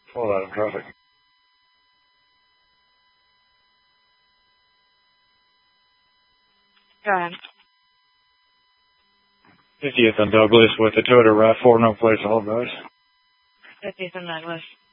Pull out of traffic. 50th and Douglas with the Toyota RAV4, no place to hold, guys. 50th and Douglas.